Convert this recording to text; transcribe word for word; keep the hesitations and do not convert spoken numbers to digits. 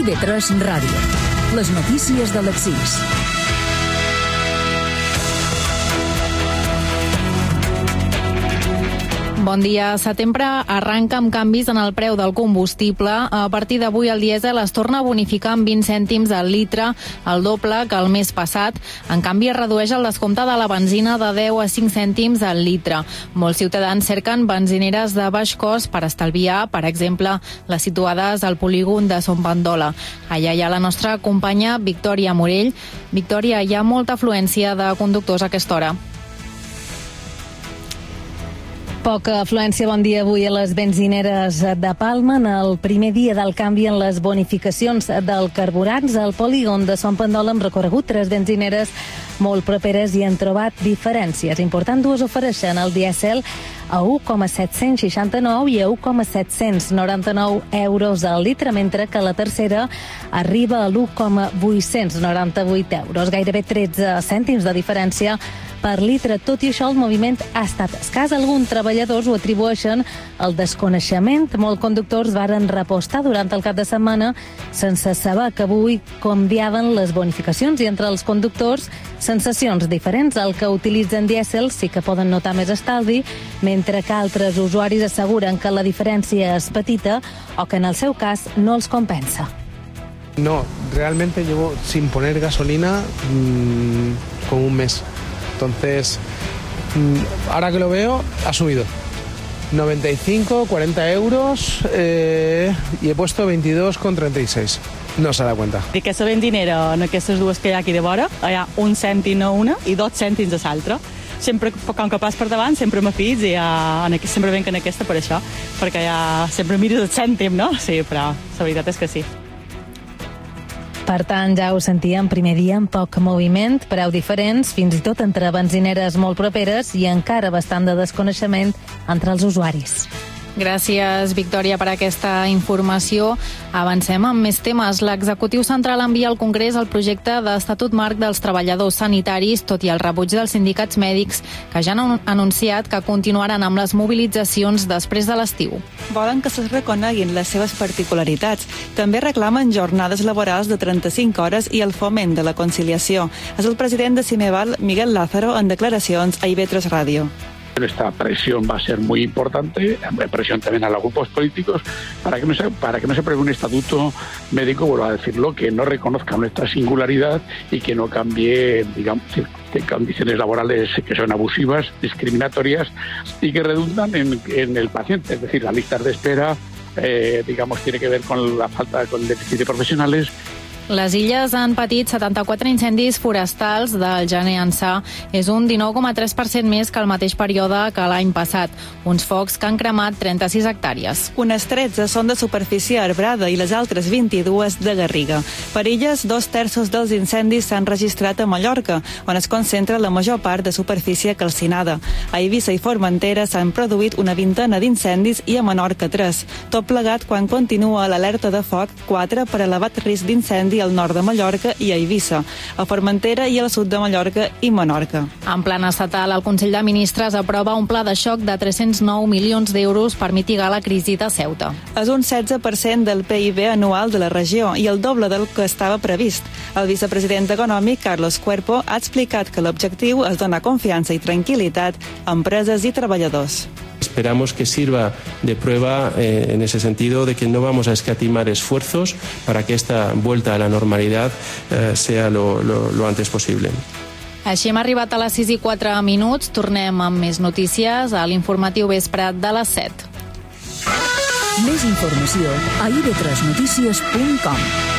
de tres Ràdio. Les notícies de les sis. Bon dia. Setembre arranca amb canvis en el preu del combustible. A partir d'avui el dièsel es torna a bonificar amb vint cèntims al litre, el doble que el mes passat. En canvi, es redueix el descompte de la benzina de deu a cinc cèntims al litre. Molts ciutadans cerquen benzineres de baix cost per estalviar, per exemple, les situades al polígon de Son Pandola. Allà hi ha la nostra companya Victòria Morell. Victòria, hi ha molta afluència de conductors a aquesta hora. Poca afluència, bon dia, avui a les benzineres de Palma. En el primer dia del canvi en les bonificacions del carburants, al polígon de Son Pandola hem recorregut tres benzineres molt properes i han trobat diferències. Important, dues ofereixen el dièsel a un coma set-cents seixanta-nou i a un coma set-cents noranta-nou euros al litre, mentre que la tercera arriba a l'un coma vuit-cents noranta-vuit euros, gairebé tretze cèntims de diferència per litre. Tot i això, el moviment ha estat escàs. Alguns treballadors ho atribueixen al desconeixement. Molts conductors varen repostar durant el cap de setmana sense saber que avui canviaven les bonificacions, i entre els conductors sensacions diferents. El que utilitzen dièsel sí que poden notar més estalvi, mentre que altres usuaris asseguren que la diferència és petita o que en el seu cas no els compensa. No, realmente llevo sin poner gasolina mmm, como un mes. Entonces, ahora que lo veo, ha subido. noventa y cinco, cuarenta euros eh, y he puesto veintidós con treinta y seis. No se da cuenta. I aquesta benzinera, en aquestes dues que hi ha aquí de vora, hi ha un cèntim a una i dos cèntims a l'altra. Sempre, com que pas per davant, sempre m'afits i ja, en aquí, sempre venc en aquesta per això, perquè ja sempre mires el cèntim, no? Sí, però la veritat és que sí. Per tant, ja ho sentíem, primer dia amb poc moviment, preu diferents, fins i tot entre benzineres molt properes i encara bastant de desconeixement entre els usuaris. Gràcies, Victòria, per aquesta informació. Avancem amb més temes. L'executiu central envia al Congrés el projecte d'Estatut Marc dels Treballadors Sanitaris, tot i el rebuig dels sindicats mèdics, que ja han anunciat que continuaran amb les mobilitzacions després de l'estiu. Volen que se'ls reconeguin les seves particularitats. També reclamen jornades laborals de trenta-cinc hores i el foment de la conciliació. És el president de Cimeval, Miguel Lázaro, en declaracions a I V tres Ràdio. Esta presión va a ser muy importante, presión también a los grupos políticos, para que no se, para que no se apruebe un estatuto médico, vuelvo a decirlo, que no reconozca nuestra singularidad y que no cambie, digamos, condiciones laborales que son abusivas, discriminatorias y que redundan en, en el paciente. Es decir, las listas de espera, eh, digamos, tiene que ver con la falta, con el déficit de profesionales. Les Illes han patit setanta-quatre incendis forestals del gener ençà. És un dinou coma tres per cent més que el mateix període que l'any passat. Uns focs que han cremat trenta-sis hectàrees. Unes tretze són de superfície arbrada i les altres vint-i-dues de garriga. Per Illes, dos terços dels incendis s'han registrat a Mallorca, on es concentra la major part de superfície calcinada. A Eivissa i Formentera s'han produït una vintena d'incendis i a Menorca tres. Tot plegat quan continua l'alerta de foc, quatre per elevat risc d'incendi al nord de Mallorca i a Eivissa, a Formentera i al sud de Mallorca i Menorca. En plan estatal, el Consell de Ministres aprova un pla de xoc de tres-cents nou milions d'euros per mitigar la crisi de Ceuta. És un setze per cent del P I B anual de la regió i el doble del que estava previst. El vicepresident econòmic, Carlos Cuerpo, ha explicat que l'objectiu és donar confiança i tranquil·litat a empreses i treballadors. Esperamos que sirva de prueba eh, en ese sentido de que no vamos a escatimar esfuerzos para que esta vuelta a la normalidad eh, sea lo, lo, lo antes posible. Així hem arribat a les sis i quatre minuts. Tornem amb més notícies a l'informatiu vespre de les set. Més informació a i v tres notícies punt com.